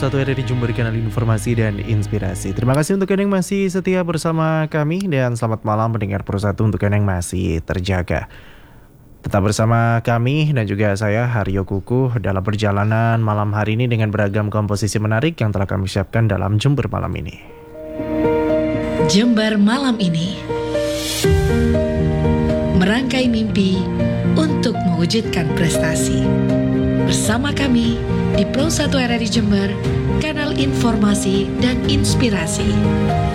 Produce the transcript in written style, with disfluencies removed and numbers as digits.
1 RRI Jember, kanal informasi dan inspirasi. Terima kasih untuk Anda yang masih setia bersama kami, dan selamat malam pendengar Pro 1 untuk Anda yang masih terjaga. Tetap bersama kami dan juga saya Haryo Kukuh dalam perjalanan malam hari ini dengan beragam komposisi menarik yang telah kami siapkan dalam Jember malam ini. Jember malam ini merangkai mimpi untuk mewujudkan prestasi. Bersama kami di Pro 1 RRI Jember, kanal informasi dan inspirasi.